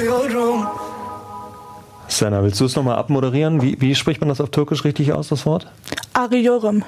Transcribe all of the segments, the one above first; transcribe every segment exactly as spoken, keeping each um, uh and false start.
arıyorum. Senna, willst du es nochmal abmoderieren? Wie, wie spricht man das auf Türkisch richtig aus, das Wort? Arıyorum.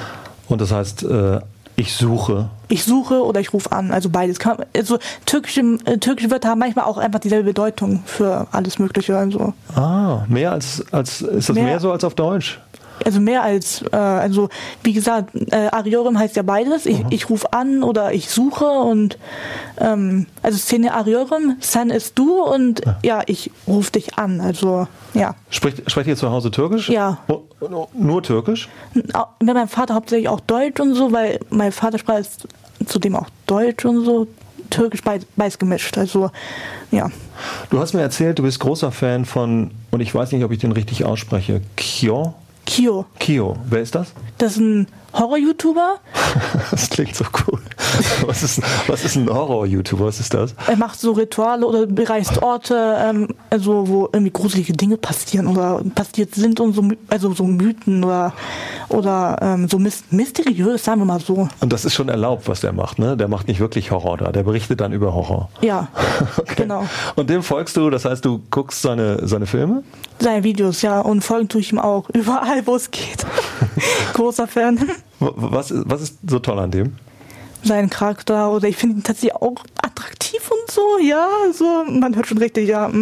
Und das heißt, äh, ich suche. Ich suche oder ich rufe an, also beides. Also türkische, äh, türkische Wörter haben manchmal auch einfach dieselbe Bedeutung für alles Mögliche. Also. Ah, mehr als, als ist das mehr, mehr so als auf Deutsch? Also mehr als, äh, also wie gesagt, äh, Ariorum heißt ja beides. Ich, ich rufe an oder ich suche und ähm, also Szene Ariorum, Sen ist du und ja, ja ich rufe dich an. Also ja. Sprecht, sprecht ihr zu Hause Türkisch? Ja. Oh, nur Türkisch? Mit meinem Vater hauptsächlich auch Deutsch und so, weil mein Vatersprache ist zudem auch Deutsch und so. Türkisch beides, beides gemischt, also ja. Du hast mir erzählt, du bist großer Fan von, und ich weiß nicht, ob ich den richtig ausspreche, Kyo? Kyo. Kyo. Wer ist das? Das ist ein Horror-YouTuber. Das klingt so cool. Was ist, was ist ein Horror-YouTuber? Was ist das? Er macht so Rituale oder bereist Orte, ähm, also wo irgendwie gruselige Dinge passieren oder passiert sind und so, also so Mythen oder, oder ähm, so mysteriös, sagen wir mal so. Und das ist schon erlaubt, was der macht, ne? Der macht nicht wirklich Horror da, der berichtet dann über Horror. Ja, okay. Genau. Und dem folgst du, das heißt, du guckst seine, seine Filme? Seine Videos, ja, und folgen tue ich ihm auch, überall, wo es geht. Großer Fan. Was, was ist so toll an dem? Sein Charakter, oder ich finde ihn tatsächlich auch attraktiv und so, ja, so, man hört schon richtig, ja.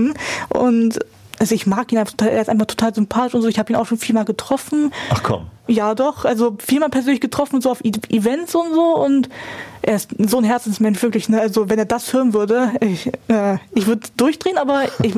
Und also ich mag ihn einfach total, er ist einfach total sympathisch und so, ich habe ihn auch schon viermal getroffen. Ach komm. Ja doch, also viermal persönlich getroffen, so auf Events und so, und er ist so ein Herzensmensch, wirklich, ne? Also wenn er das hören würde, ich, äh, ich würde durchdrehen, aber ich,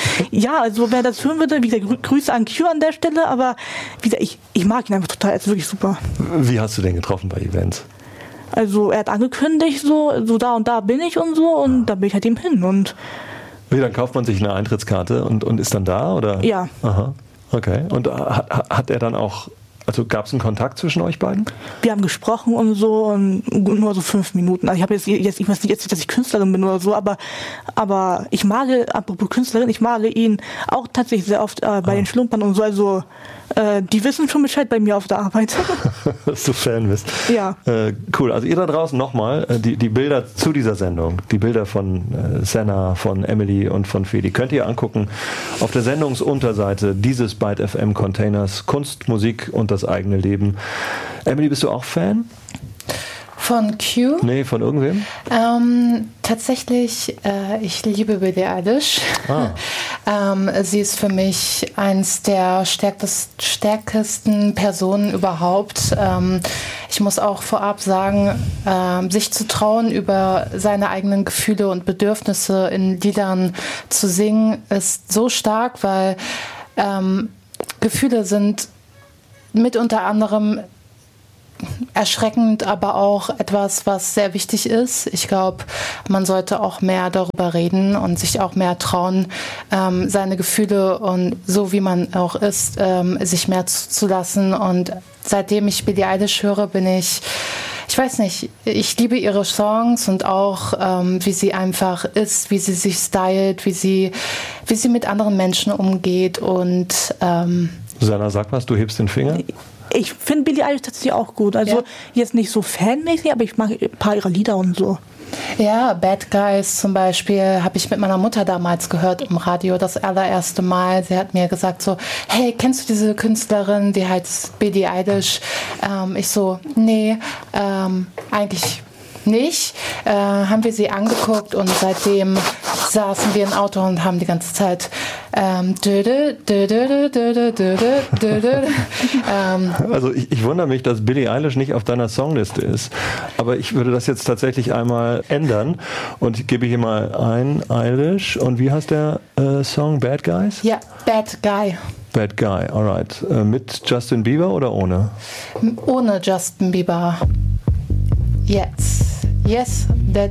ja, also wenn er das hören würde, wie gesagt, Grüße an Q an der Stelle, aber wie gesagt, ich, ich mag ihn einfach total, er ist wirklich super. Wie hast du den getroffen bei Events? Also er hat angekündigt, so, so da und da bin ich und so, und da bin ich halt eben hin und wie, dann kauft man sich eine Eintrittskarte und, und ist dann da, oder? Ja. Aha, okay. Und hat, hat er dann auch, also gab es einen Kontakt zwischen euch beiden? Wir haben gesprochen und so, und nur so fünf Minuten. Also ich habe jetzt, jetzt, ich weiß nicht jetzt, dass ich Künstlerin bin oder so, aber, aber ich male, apropos Künstlerin, ich male ihn auch tatsächlich sehr oft äh, bei ah. den Schlumpern und so, also äh, die wissen schon Bescheid bei mir auf der Arbeit. Dass du Fan bist. Ja. Äh, cool, also ihr da draußen nochmal, äh, die, die Bilder zu dieser Sendung, die Bilder von äh, Senna, von Emily und von Feli, könnt ihr angucken auf der Sendungsunterseite dieses Byte F M Containers, Kunst, Musik und das eigene Leben. Emily, bist du auch Fan? Von Q? Nee, von irgendwem? Ähm, tatsächlich, äh, ich liebe Billie Eilish. Ah. ähm, sie ist für mich eins der stärkst, stärksten Personen überhaupt. Ähm, ich muss auch vorab sagen, äh, sich zu trauen, über seine eigenen Gefühle und Bedürfnisse in Liedern zu singen, ist so stark, weil ähm, Gefühle sind mit unter anderem erschreckend, aber auch etwas, was sehr wichtig ist. Ich glaube, man sollte auch mehr darüber reden und sich auch mehr trauen, ähm, seine Gefühle und so wie man auch ist, ähm, sich mehr zuzulassen. Und seitdem ich Billie Eilish höre, bin ich, ich weiß nicht, ich liebe ihre Songs und auch ähm, wie sie einfach ist, wie sie sich stylt, wie sie, wie sie mit anderen Menschen umgeht und ähm, Susanna, sag was, du hebst den Finger. Ich finde Billie Eilish tatsächlich auch gut. Also ja. Jetzt nicht so fanmäßig, aber ich mag ein paar ihrer Lieder und so. Ja, Bad Guys zum Beispiel habe ich mit meiner Mutter damals gehört im Radio, das allererste Mal. Sie hat mir gesagt so, hey, kennst du diese Künstlerin, die heißt Billie Eilish? Ähm, ich so, nee, ähm, eigentlich nicht. Äh, haben wir sie angeguckt und seitdem saßen wir im Auto und haben die ganze Zeit ähm, döde, döde, döde, döde, döde. ähm, Also ich, ich wundere mich, dass Billie Eilish nicht auf deiner Songliste ist. Aber ich würde das jetzt tatsächlich einmal ändern und ich gebe hier mal ein Eilish. Und wie heißt der äh, Song? Bad Guys? Ja, Bad Guy. Bad Guy, alright. Äh, mit Justin Bieber oder ohne? Ohne Justin Bieber. Jetzt. Yes,